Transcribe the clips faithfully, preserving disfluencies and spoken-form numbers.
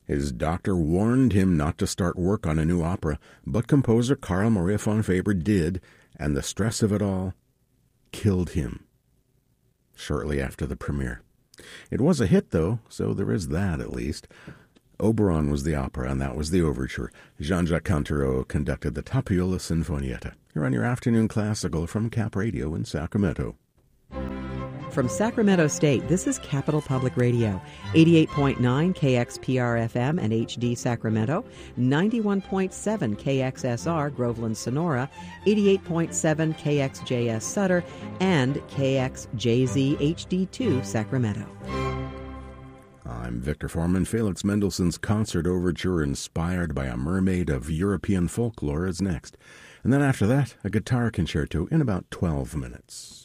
His doctor warned him not to start work on a new opera, but composer Carl Maria von Weber did, and the stress of it all killed him shortly after the premiere. It was a hit, though, so there is that at least. Oberon was the opera, and that was the overture. Jean-Jacques Cantereau conducted the Tapiola Sinfonietta. You're on your afternoon classical from Cap Radio in Sacramento. From Sacramento State, this is Capital Public Radio, eighty-eight point nine K X P R F M and H D Sacramento, ninety-one point seven K X S R Groveland Sonora, eighty-eight point seven K X J S Sutter, and K X J Z H D two Sacramento. I'm Victor Foreman. Felix Mendelssohn's Concert Overture, inspired by a mermaid of European folklore, is next. And then after that, a guitar concerto in about twelve minutes.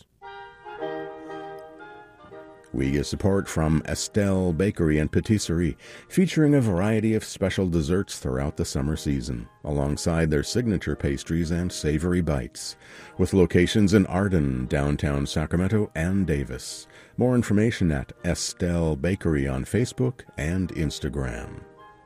We get support from Estelle Bakery and Patisserie, featuring a variety of special desserts throughout the summer season, alongside their signature pastries and savory bites, with locations in Arden, downtown Sacramento, and Davis. More information at Estelle Bakery on Facebook and Instagram.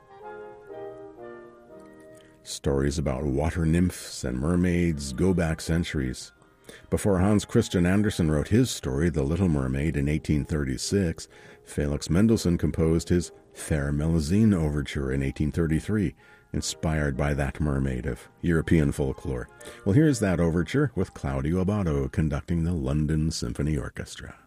Stories about water nymphs and mermaids go back centuries. Before Hans Christian Andersen wrote his story, The Little Mermaid, in eighteen thirty-six, Felix Mendelssohn composed his Fair Melusine Overture in eighteen thirty-three, inspired by that mermaid of European folklore. Well, here's that overture with Claudio Abbado conducting the London Symphony Orchestra.